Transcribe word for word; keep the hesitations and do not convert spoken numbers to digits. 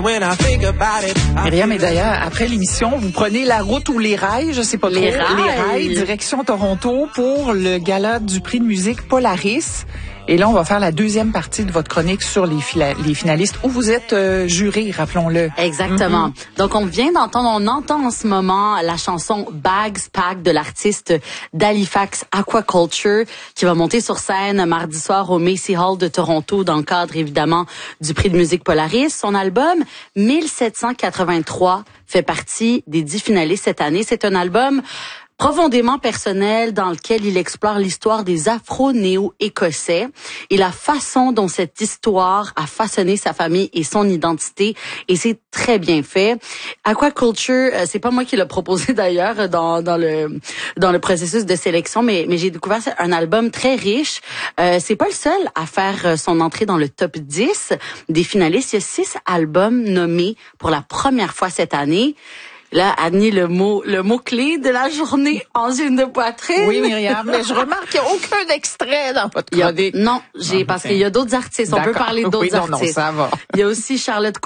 Myriam, et d'ailleurs, après l'émission, vous prenez la route ou les rails, je sais pas les trop, rails. les rails, direction Toronto pour le gala du prix de musique Polaris. Et là, on va faire la deuxième partie de votre chronique sur les, fila- les finalistes où vous êtes euh, juré, rappelons-le. Exactement. Mm-hmm. Donc, on vient d'entendre, on entend en ce moment la chanson Bags Pack de l'artiste d'Halifax Aquaculture qui va monter sur scène mardi soir au Macy Hall de Toronto dans le cadre, évidemment, du prix de musique Polaris. Son album mille sept cent quatre-vingt-trois fait partie des dix finalistes cette année. C'est un album profondément personnel dans lequel il explore l'histoire des Afro-Néo-Écossais et la façon dont cette histoire a façonné sa famille et son identité, et c'est très bien fait. Aquaculture, c'est pas moi qui l'ai proposé d'ailleurs dans dans le dans le processus de sélection, mais mais j'ai découvert un album très riche. Euh, c'est pas le seul à faire son entrée dans le top dix des finalistes. Il y a six albums nommés pour la première fois cette année. Là, Annie, le mot, le mot-clé de la journée, angine de poitrine. Oui, Myriam, mais je remarque qu'il n'y a aucun extrait dans votre chronique. Non, j'ai, parce qu'il y a d'autres artistes. On peut parler d'autres oui, non, artistes. Non, ça va. Il y a aussi Charlotte